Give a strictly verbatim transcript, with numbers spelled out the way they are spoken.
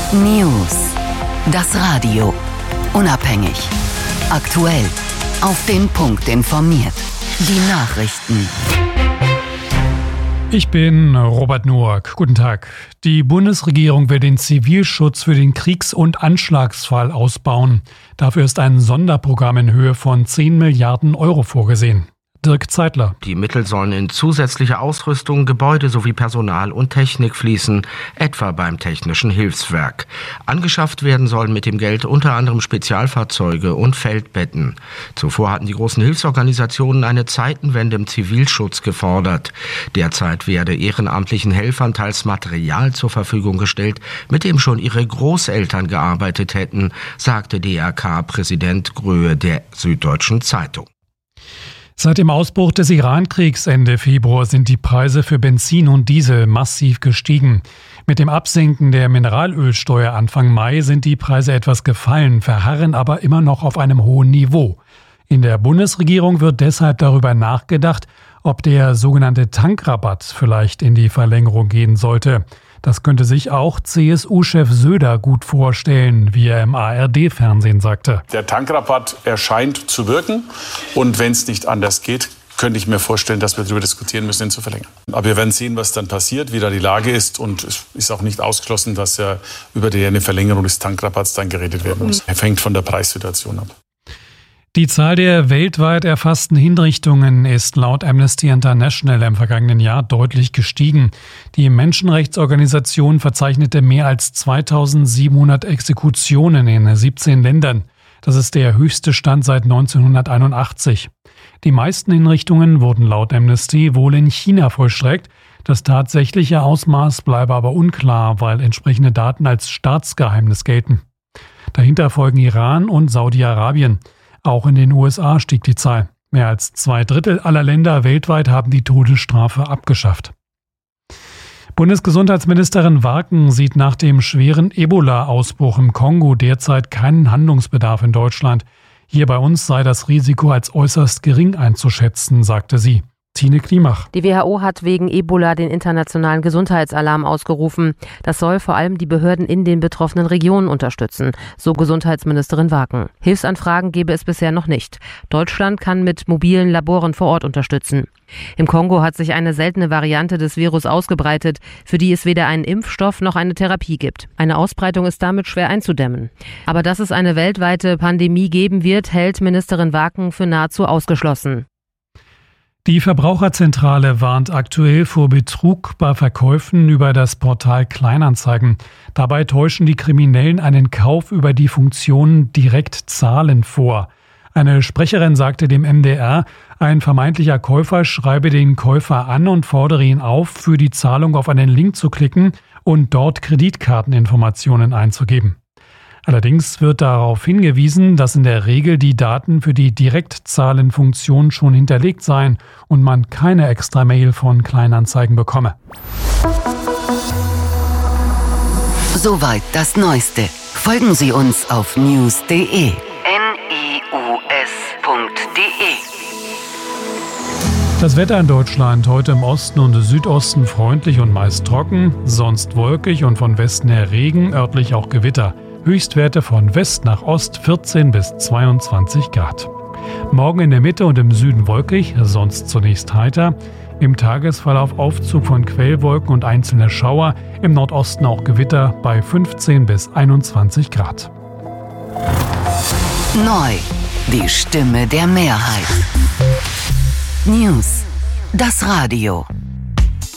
News. Das Radio. Unabhängig. Aktuell. Auf den Punkt informiert. Die Nachrichten. Ich bin Robert Noack. Guten Tag. Die Bundesregierung will den Zivilschutz für den Kriegs- und Anschlagsfall ausbauen. Dafür ist ein Sonderprogramm in Höhe von zehn Milliarden Euro vorgesehen. Dirk Zeitler. Die Mittel sollen in zusätzliche Ausrüstung, Gebäude sowie Personal und Technik fließen, etwa beim Technischen Hilfswerk. Angeschafft werden sollen mit dem Geld unter anderem Spezialfahrzeuge und Feldbetten. Zuvor hatten die großen Hilfsorganisationen eine Zeitenwende im Zivilschutz gefordert. Derzeit werde ehrenamtlichen Helfern teils Material zur Verfügung gestellt, mit dem schon ihre Großeltern gearbeitet hätten, sagte D R K-Präsident Gröhe der Süddeutschen Zeitung. Seit dem Ausbruch des Iran-Kriegs Ende Februar sind die Preise für Benzin und Diesel massiv gestiegen. Mit dem Absenken der Mineralölsteuer Anfang Mai sind die Preise etwas gefallen, verharren aber immer noch auf einem hohen Niveau. In der Bundesregierung wird deshalb darüber nachgedacht, ob der sogenannte Tankrabatt vielleicht in die Verlängerung gehen sollte. Das könnte sich auch C S U-Chef Söder gut vorstellen, wie er im A R D-Fernsehen sagte. Der Tankrabatt erscheint zu wirken und wenn es nicht anders geht, könnte ich mir vorstellen, dass wir darüber diskutieren müssen, ihn zu verlängern. Aber wir werden sehen, was dann passiert, wie da die Lage ist und es ist auch nicht ausgeschlossen, dass ja über die eine Verlängerung des Tankrabatts dann geredet werden muss. Er hängt von der Preissituation ab. Die Zahl der weltweit erfassten Hinrichtungen ist laut Amnesty International im vergangenen Jahr deutlich gestiegen. Die Menschenrechtsorganisation verzeichnete mehr als zweitausendsiebenhundert Exekutionen in siebzehn Ländern. Das ist der höchste Stand seit neunzehnhunderteinundachtzig. Die meisten Hinrichtungen wurden laut Amnesty wohl in China vollstreckt. Das tatsächliche Ausmaß bleibe aber unklar, weil entsprechende Daten als Staatsgeheimnis gelten. Dahinter folgen Iran und Saudi-Arabien. Auch in den U S A stieg die Zahl. Mehr als zwei Drittel aller Länder weltweit haben die Todesstrafe abgeschafft. Bundesgesundheitsministerin Warken sieht nach dem schweren Ebola-Ausbruch im Kongo derzeit keinen Handlungsbedarf in Deutschland. Hier bei uns sei das Risiko als äußerst gering einzuschätzen, sagte sie. Tine Klimach. Die W H O hat wegen Ebola den internationalen Gesundheitsalarm ausgerufen. Das soll vor allem die Behörden in den betroffenen Regionen unterstützen, so Gesundheitsministerin Warken. Hilfsanfragen gebe es bisher noch nicht. Deutschland kann mit mobilen Laboren vor Ort unterstützen. Im Kongo hat sich eine seltene Variante des Virus ausgebreitet, für die es weder einen Impfstoff noch eine Therapie gibt. Eine Ausbreitung ist damit schwer einzudämmen. Aber dass es eine weltweite Pandemie geben wird, hält Ministerin Warken für nahezu ausgeschlossen. Die Verbraucherzentrale warnt aktuell vor Betrug bei Verkäufen über das Portal Kleinanzeigen. Dabei täuschen die Kriminellen einen Kauf über die Funktion direkt zahlen vor. Eine Sprecherin sagte dem M D R, ein vermeintlicher Käufer schreibe den Käufer an und fordere ihn auf, für die Zahlung auf einen Link zu klicken und dort Kreditkarteninformationen einzugeben. Allerdings wird darauf hingewiesen, dass in der Regel die Daten für die Direktzahlenfunktion schon hinterlegt seien und man keine extra Mail von Kleinanzeigen bekomme. Soweit das Neueste. Folgen Sie uns auf news punkt de. N I U S punkt de. Das Wetter in Deutschland heute im Osten und Südosten freundlich und meist trocken, sonst wolkig und von Westen her Regen, örtlich auch Gewitter. Höchstwerte von West nach Ost vierzehn bis zweiundzwanzig Grad. Morgen in der Mitte und im Süden wolkig, sonst zunächst heiter. Im Tagesverlauf Aufzug von Quellwolken und einzelne Schauer, im Nordosten auch Gewitter bei fünfzehn bis einundzwanzig Grad. Neu, die Stimme der Mehrheit. News, das Radio.